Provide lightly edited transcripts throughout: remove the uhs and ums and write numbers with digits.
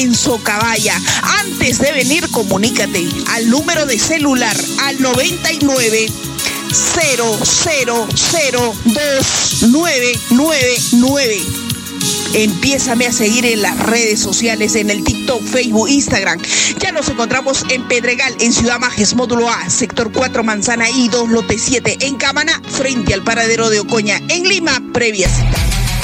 en Socabaya. Antes de venir, comunícate al número de celular al 99 0002999. Empiézame a seguir en las redes sociales, en el TikTok, Facebook, Instagram. Ya nos encontramos en Pedregal, en Ciudad Majes, módulo A, sector 4, manzana I2, lote 7, en Camaná, frente al paradero de Ocoña, en Lima, previa cita.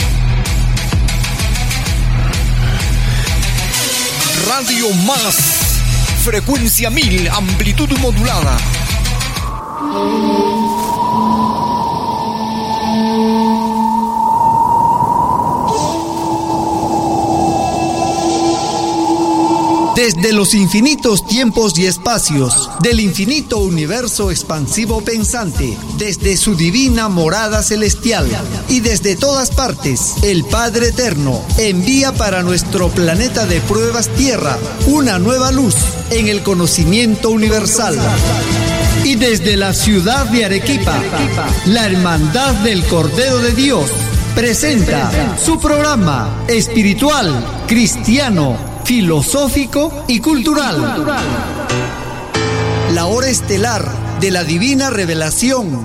Radio Más, frecuencia 1000, amplitud modulada. Desde los infinitos tiempos y espacios, del infinito universo expansivo pensante, desde su divina morada celestial y desde todas partes, el Padre Eterno envía para nuestro planeta de pruebas Tierra una nueva luz en el conocimiento universal. Y desde la ciudad de Arequipa, la Hermandad del Cordero de Dios presenta su programa espiritual, cristiano, filosófico y cultural. La hora estelar de la divina revelación,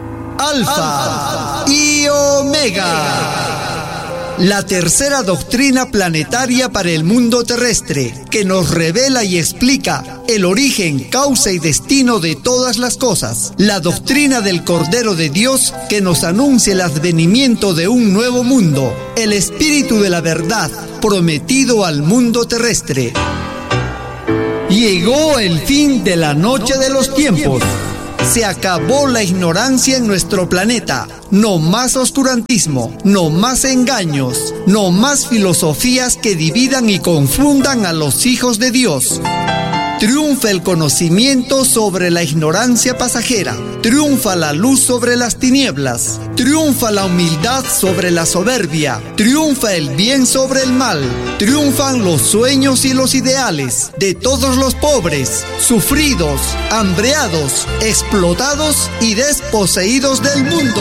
Alfa y Omega. La tercera doctrina planetaria para el mundo terrestre, que nos revela y explica el origen, causa y destino de todas las cosas. La doctrina del Cordero de Dios, que nos anuncia el advenimiento de un nuevo mundo, el espíritu de la verdad prometido al mundo terrestre. Llegó el fin de la noche de los tiempos. Se acabó la ignorancia en nuestro planeta. No más oscurantismo, no más engaños, no más filosofías que dividan y confundan a los hijos de Dios. Triunfa el conocimiento sobre la ignorancia pasajera. Triunfa la luz sobre las tinieblas. Triunfa la humildad sobre la soberbia. Triunfa el bien sobre el mal. Triunfan los sueños y los ideales de todos los pobres, sufridos, hambreados, explotados y desposeídos del mundo.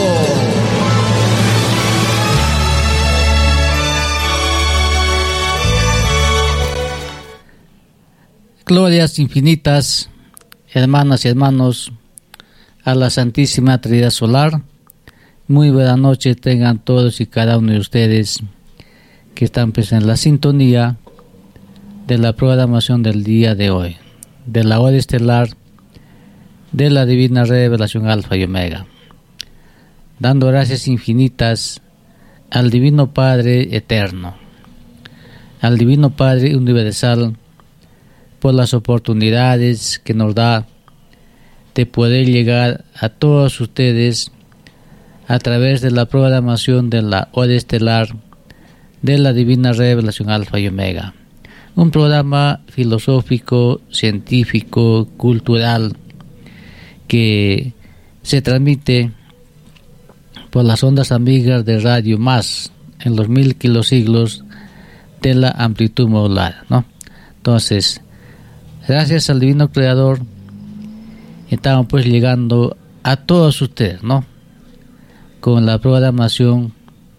Glorias infinitas, hermanas y hermanos, a la Santísima Trinidad Solar. Muy buena noche tengan todos y cada uno de ustedes que están pues en la sintonía de la programación del día de hoy, de la hora estelar de la Divina Revelación Alfa y Omega. Dando gracias infinitas al Divino Padre Eterno, al Divino Padre Universal, por las oportunidades que nos da de poder llegar a todos ustedes a través de la programación de la hora estelar de la Divina Revelación Alfa y Omega. Un programa filosófico, científico, cultural, que se transmite por las ondas amigas de Radio Más en los 1000 kilosiglos de la amplitud modulada, ¿no? Entonces, gracias al Divino Creador, estamos pues llegando a todos ustedes, ¿no? Con la programación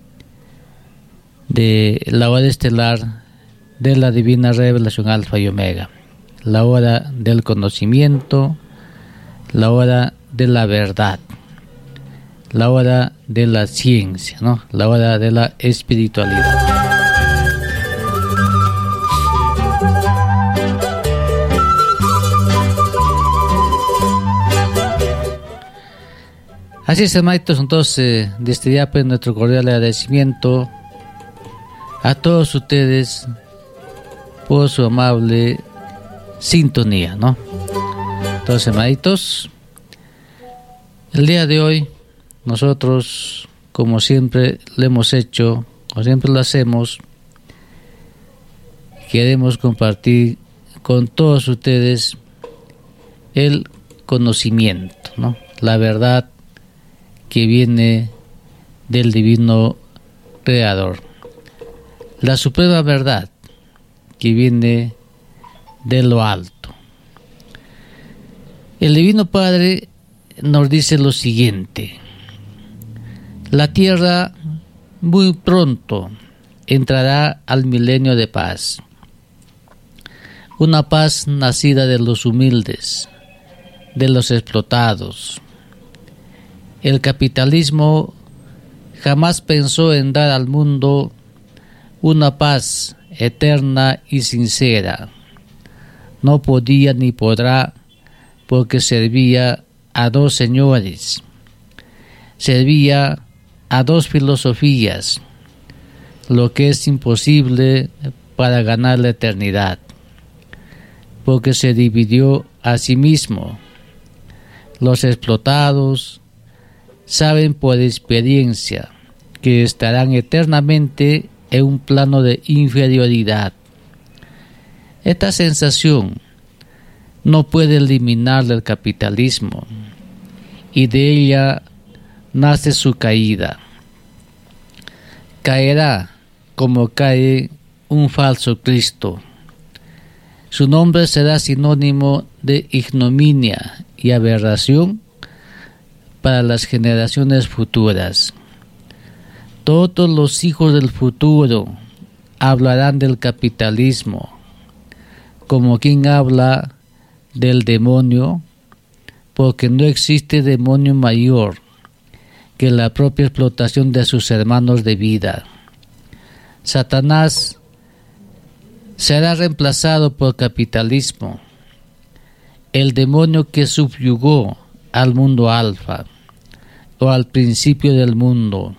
de la hora estelar de la Divina Revelación Alfa y Omega. La hora del conocimiento, la hora de la verdad, la hora de la ciencia, ¿no? La hora de la espiritualidad. Así es, hermanitos, entonces, desde ya pues nuestro cordial agradecimiento a todos ustedes por su amable sintonía, ¿no? Entonces, hermanitos, el día de hoy nosotros, como siempre lo hemos hecho, o siempre lo hacemos, queremos compartir con todos ustedes el conocimiento, ¿no? La verdad que viene del Divino Creador, la suprema verdad que viene de lo alto. El Divino Padre nos dice lo siguiente: la tierra muy pronto entrará al milenio de paz. una paz nacida de los humildes, de los explotados. El capitalismo jamás pensó en dar al mundo una paz eterna y sincera. No podía ni podrá, porque servía a dos señores, servía a dos filosofías, lo que es imposible para ganar la eternidad, porque se dividió a sí mismo. Los explotados saben por experiencia que estarán eternamente en un plano de inferioridad. Esta sensación no puede eliminar el capitalismo, y de ella nace su caída. Caerá como cae un falso Cristo. Su nombre será sinónimo de ignominia y aberración para las generaciones futuras. Todos los hijos del futuro hablarán del capitalismo como quien habla del demonio, porque no existe demonio mayor que la propia explotación de sus hermanos de vida. Satanás será reemplazado por capitalismo, el demonio que subyugó al mundo alfa o al principio del mundo.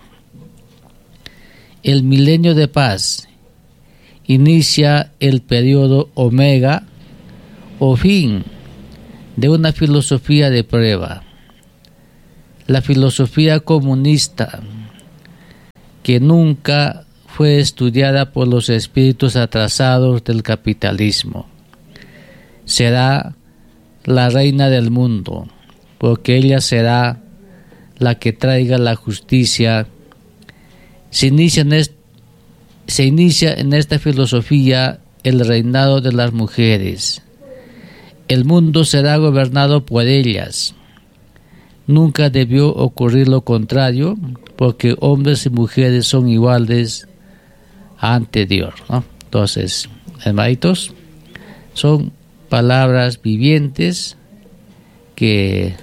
El milenio de paz inicia el periodo omega o fin de una filosofía de prueba, la filosofía comunista, que nunca fue estudiada por los espíritus atrasados del capitalismo. Será la reina del mundo, porque ella será la que traiga la justicia. Se inicia en esta filosofía el reinado de las mujeres. El mundo será gobernado por ellas. Nunca debió ocurrir lo contrario, porque hombres y mujeres son iguales ante Dios, ¿no? Entonces, hermanitos, son palabras vivientes que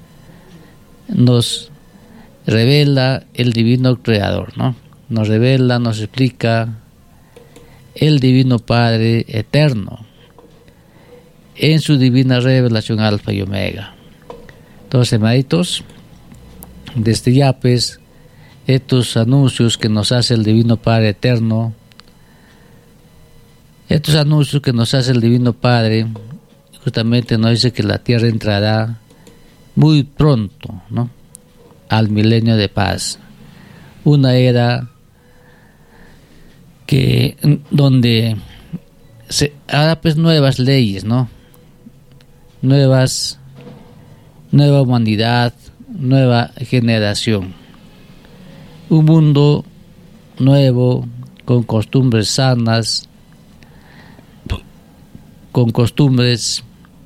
nos revela el divino creador, ¿no? Nos revela, nos explica el divino Padre eterno en su divina revelación alfa y omega. Entonces, hermanitos, desde ya pues estos anuncios que nos hace el divino Padre eterno, justamente nos dice que la tierra entrará muy pronto, ¿no?, al milenio de paz, una era que donde se hará pues nuevas leyes, ¿no?, nueva humanidad, nueva generación, un mundo nuevo con costumbres sanas, con costumbres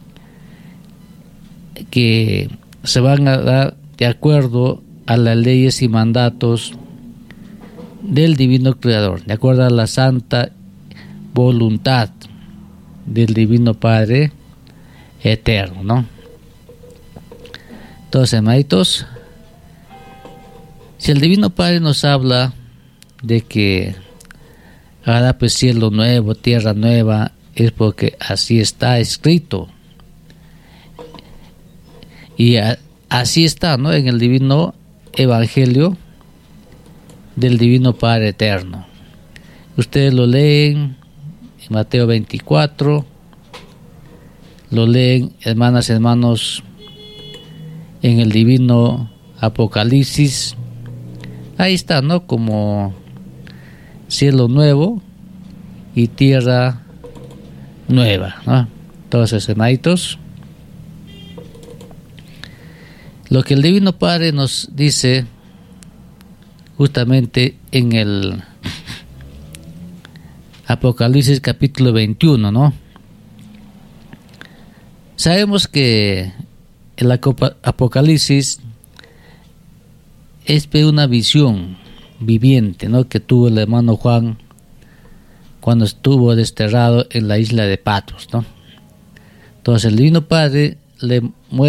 que se van a dar de acuerdo a las leyes y mandatos del divino creador, de acuerdo a la santa voluntad del divino Padre eterno, ¿no? Entonces, hermanitos, si el divino Padre nos habla de que hará pues cielo nuevo, tierra nueva, es porque así está escrito. Y así está, ¿no?, en el divino Evangelio del divino Padre eterno. Ustedes lo leen en Mateo 24, lo leen, hermanas y hermanos, en el divino Apocalipsis. Ahí está, ¿no?, como cielo nuevo y tierra nueva, ¿no? Entonces, hermanitos, lo que el divino Padre nos dice justamente en el Apocalipsis capítulo 21, ¿no? Sabemos que el Apocalipsis es una visión viviente, ¿no?, que tuvo el hermano Juan cuando estuvo desterrado en la isla de Patmos, ¿no? Entonces el Divino Padre le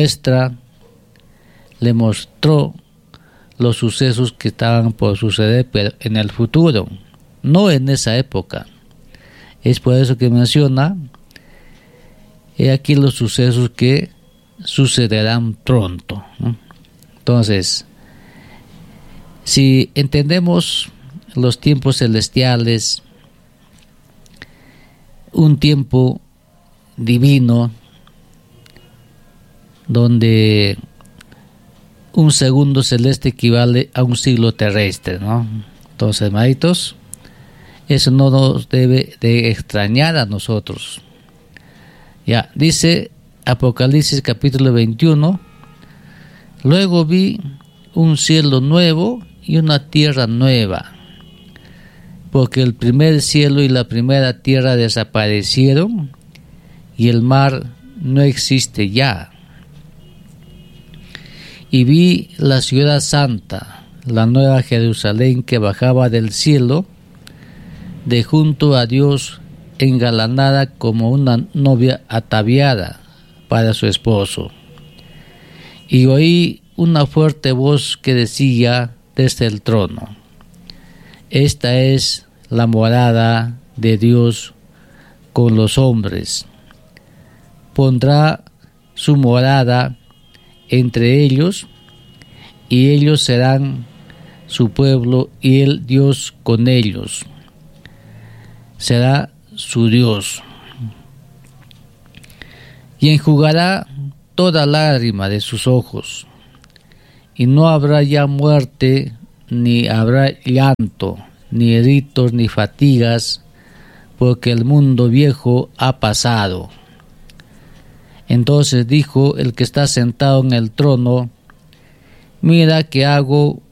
mostró los sucesos que estaban por suceder, pero en el futuro, no en esa época. Es por eso que menciona, he aquí los sucesos que sucederán pronto, ¿no? Entonces, si entendemos los tiempos celestiales, un tiempo divino, donde un segundo celeste equivale a un siglo terrestre, ¿no? Entonces, hermanitos, eso no nos debe de extrañar a nosotros. Ya, dice Apocalipsis capítulo 21, luego vi un cielo nuevo y una tierra nueva, porque el primer cielo y la primera tierra desaparecieron y el mar no existe ya. Y vi la ciudad santa, la nueva Jerusalén, que bajaba del cielo, de junto a Dios, engalanada como una novia ataviada para su esposo. Y oí una fuerte voz que decía desde el trono: esta es la morada de Dios con los hombres. Pondrá su morada entre ellos, y ellos serán su pueblo, y el Dios con ellos será su Dios. Y enjugará toda lágrima de sus ojos, y no habrá ya muerte, ni habrá llanto, ni gritos, ni fatigas, porque el mundo viejo ha pasado. Entonces dijo el que está sentado en el trono: mira que hago